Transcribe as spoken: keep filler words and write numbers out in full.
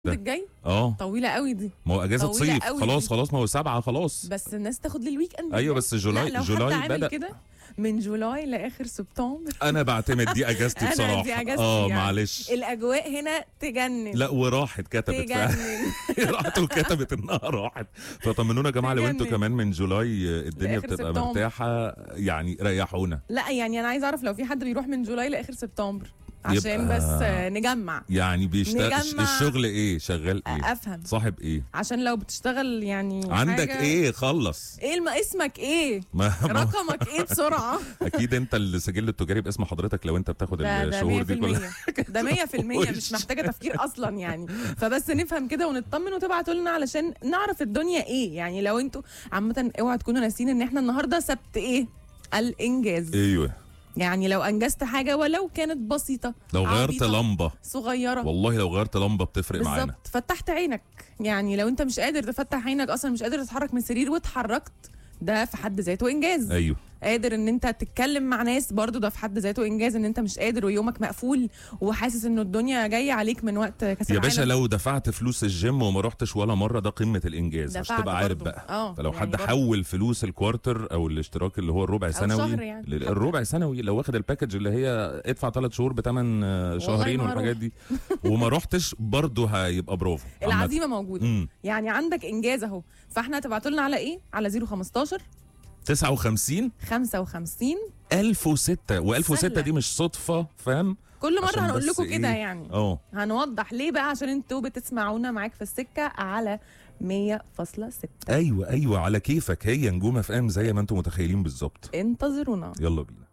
ده الجاي اه طويله قوي دي. ما هو اجازه طويلة صيف قوي خلاص دي. خلاص ما هو سبعه خلاص. بس الناس تاخد لي الويك اند. ايوه ده. بس جولاي لا لو جولاي حد عامل بدأ. كده من جولاي لاخر سبتمبر. انا بعتمد دي اجازتي أنا بصراحه. دي أجازتي اه يعني. معلش. الاجواء هنا تجنن. لا وراحت كتبت فعلا. تجنن. راحت وكتبت انها راحت. فطمنونا يا جماعه لو انتوا تجنن. كمان من جولاي الدنيا لآخر بتبقى سبتمبر. مرتاحه يعني ريحونا. لا يعني انا عايزه اعرف لو في حد بيروح من جولاي لاخر سبتمبر عشان يبقى- بس آه، نجمع يعني بيشتغل نجمع. الشغل ايه شغال ايه افهم صاحب ايه عشان لو بتشتغل يعني عندك حاجة- ايه خلص. ايه الم... اسمك ايه ما ما- رقمك ايه بسرعه. اكيد انت السجل التجاري باسم حضرتك لو انت بتاخد ده ده الشهور دي كلها. مية في المية ده مية في المية مش محتاجه تفكير اصلا يعني. فبس نفهم كده ونطمن وتبعتوا لنا علشان نعرف الدنيا ايه يعني. لو انتوا عامه اوعوا تكونوا ناسين ان احنا النهارده سبت ايه الانجاز. ايوه يعني لو انجزت حاجه ولو كانت بسيطه لو غيرت عبيطة، لمبه صغيره والله لو غيرت لمبه بتفرق معانا. بالظبط فتحت عينك. يعني لو انت مش قادر تفتح عينك اصلا مش قادر تتحرك من السرير واتحركت ده في حد ذاته انجاز. ايوه قادر ان انت تتكلم مع ناس برضو ده في حد ذاته انجاز. ان انت مش قادر ويومك مقفول وحاسس انه الدنيا جايه عليك من وقت كاس يا العالم. باشا لو دفعت فلوس الجيم وما رحتش ولا مره ده قمه الانجاز عشان دفعت تبقى عارف برضو. بقى. اه فلو يعني حد برضو. حول فلوس الكوارتر او الاشتراك اللي هو الربع سنوي شهر يعني. لل- الربع سنوي لو واخد الباكج اللي هي ادفع ثلاث شهور بثمن شهرين ما والحاجات دي وما رحتش برضه هيبقى برافو. عامة. العزيمه موجوده. امم يعني عندك انجاز اهو. فاحنا تبعتوا لنا على ايه على صفر خمستاشر تسعة وخمسين خمسة وخمسين ألف وستة و1006 سهلة. دي مش صدفه فاهم. كل مره عشان هنقول بس لكم كده إيه؟ يعني. اه هنوضح ليه بقى عشان انتوا بتسمعونا معاك في السكه على مية فاصلة ستة. ايوه ايوه على كيفك هي نجومه في ام زي ما انتم متخيلين بالظبط. انتظرونا. يلا بينا.